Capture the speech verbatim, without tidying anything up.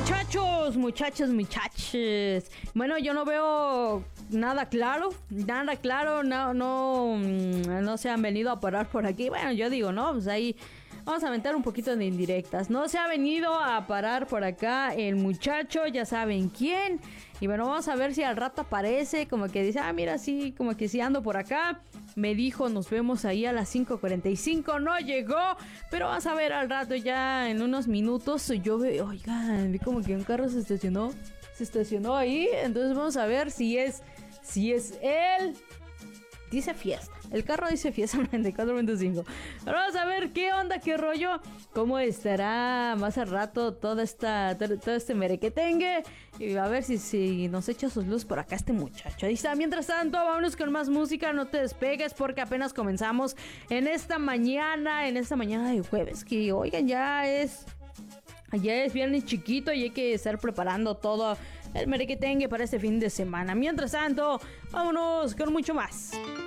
muchachos, muchachos, muchachos. Bueno, yo no veo nada claro, nada claro, no, no, no se han venido a parar por aquí. Bueno, yo digo, no, pues ahí vamos a aventar un poquito de indirectas. No se ha venido a parar por acá el muchacho, ya saben quién. Y bueno, vamos a ver si al rato aparece, como que dice, ah, mira, sí, como que sí ando por acá. Me dijo, nos vemos ahí a las cinco cuarenta y cinco, no llegó. Pero vamos a ver al rato, ya en unos minutos. Yo veo, oigan, vi como que un carro se estacionó. Se estacionó ahí, entonces vamos a ver si es, si es él. Dice fiesta. El carro dice fiesta noventa y cuatro punto cinco. Pero vamos a ver qué onda, qué rollo. Cómo estará más al rato toda esta, todo, todo este merequetengue. Y a ver si, si nos echa sus luz por acá este muchacho. Ahí está. Mientras tanto, vámonos con más música. No te despegues porque apenas comenzamos en esta mañana. En esta mañana de jueves. Que oigan, ya es... Ya es viernes chiquito y hay que estar preparando todo el merequetengue para este fin de semana. Mientras tanto, vámonos con mucho más.